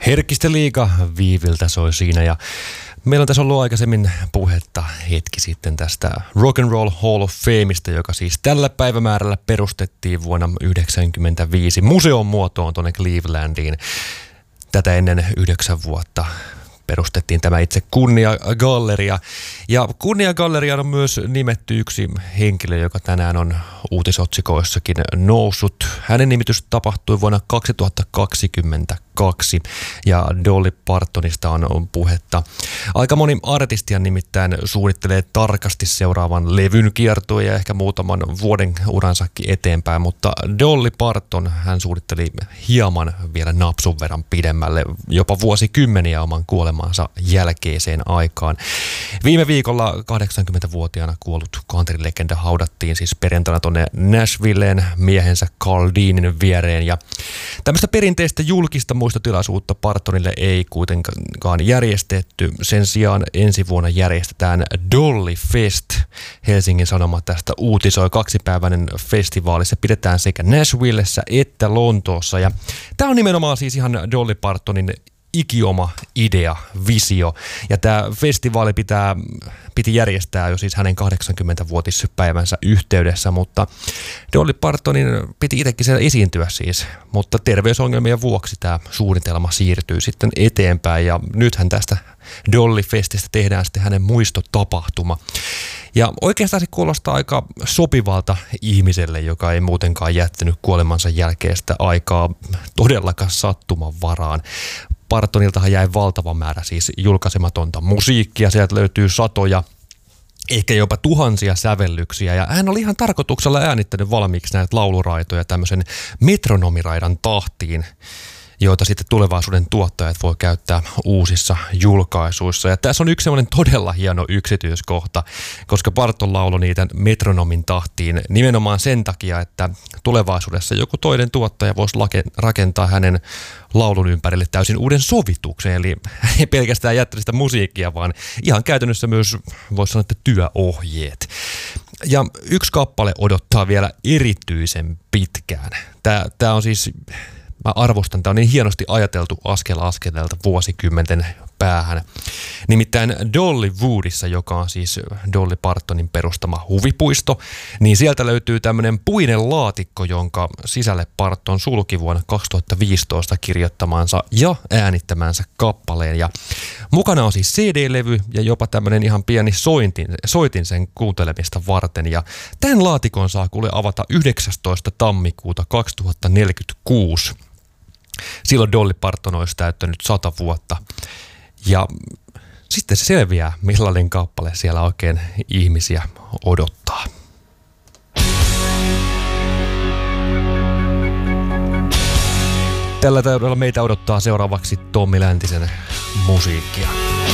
Herkkistä liiga Viiviltä soi siinä ja meillä on tässä ollut aikaisemmin puhetta hetki sitten tästä Rock and Roll Hall of Fameista, joka siis tällä päivämäärällä perustettiin vuonna 1995 museon muotoon tuonne Clevelandiin. Tätä ennen 9 vuotta perustettiin tämä itse kunniagalleria. Ja kunniagalleriaan on myös nimetty yksi henkilö, joka tänään on uutisotsikoissakin noussut. Hänen nimitys tapahtui vuonna 2022 ja Dolly Partonista on puhetta. Aika moni artistian nimittäin suunnittelee tarkasti seuraavan levyn kiertoa ja ehkä muutaman vuoden uransakin eteenpäin, mutta Dolly Parton hän suunnitteli hieman vielä napsun verran pidemmälle, jopa vuosikymmeniä oman kuolemansa jälkeiseen aikaan. Viime viikolla 80-vuotiaana kuollut country-legenda haudattiin siis perjantaina tuonne Nashvilleen miehensä Carl Deanin viereen ja tämmöistä perinteistä julkista muistotilaisuutta Partonille ei kuitenkaan järjestetty. Sen sijaan ensi vuonna järjestetään Dolly Fest. Helsingin Sanomat tästä uutisoi. 2-päiväinen festivaali. Se pidetään sekä Nashvillessä että Lontoossa. Ja tämä on nimenomaan siis ihan Dolly Partonin ikioma idea, visio. Ja tämä festivaali piti järjestää jo siis hänen 80-vuotispäivänsä yhteydessä, mutta Dolly Partonin piti itsekin siellä esiintyä siis. Mutta terveysongelmien vuoksi tämä suunnitelma siirtyy sitten eteenpäin ja nythän tästä Dolly Festistä tehdään sitten hänen muistotapahtuma. Ja oikeastaan se kuulostaa aika sopivalta ihmiselle, joka ei muutenkaan jättänyt kuolemansa jälkeistä aikaa todellakaan sattuman varaan. Partoniltahan jäi valtava määrä siis julkaisematonta musiikkia, sieltä löytyy satoja, ehkä jopa tuhansia sävellyksiä ja hän oli ihan tarkoituksella äänittänyt valmiiksi näitä lauluraitoja tämmöisen metronomiraidan tahtiin, joita sitten tulevaisuuden tuottajat voi käyttää uusissa julkaisuissa. Ja tässä on yksi semmoinen todella hieno yksityiskohta, koska Parton lauloi niitä metronomin tahtiin nimenomaan sen takia, että tulevaisuudessa joku toinen tuottaja voisi rakentaa hänen laulun ympärille täysin uuden sovituksen. Eli ei pelkästään jättänyt sitä musiikkia, vaan ihan käytännössä myös voisi sanoa, että työohjeet. Ja yksi kappale odottaa vielä erityisen pitkään. Tämä on siis... Mä arvostan, tämä on niin hienosti ajateltu askel askeleelta vuosikymmenten päähän. Nimittäin Dollywoodissa, joka on siis Dolly Partonin perustama huvipuisto, niin sieltä löytyy tämmöinen puinen laatikko, jonka sisälle Parton sulki vuonna 2015 kirjoittamansa ja äänittämänsä kappaleen. Ja mukana on siis CD-levy ja jopa tämmöinen ihan pieni soitin sen kuuntelemista varten. Ja tämän laatikon saa kuule avata 19. tammikuuta 2046. Silloin Dolly Parton olisi täyttänyt 100 vuotta. Ja sitten se selviää, millainen kappale siellä oikein ihmisiä odottaa. Tällä tavalla meitä odottaa seuraavaksi Tommi Läntisen musiikkia.